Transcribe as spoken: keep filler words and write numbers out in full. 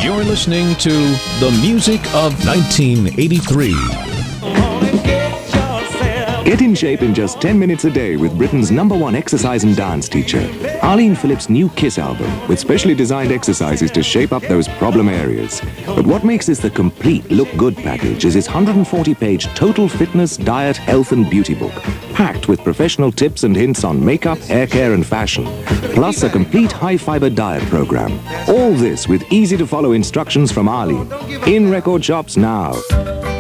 You're listening to the music of nineteen eighty-three. Get in shape in just ten minutes a day with Britain's number one exercise and dance teacher, Arlene Phillips' new KISS album, with specially designed exercises to shape up those problem areas. But what makes this the complete Look Good package is its one hundred forty page total fitness, diet, health and beauty book, packed with professional tips and hints on makeup, hair care and fashion, plus a complete high-fiber diet program. All this with easy-to-follow instructions from Arlene. In record shops now.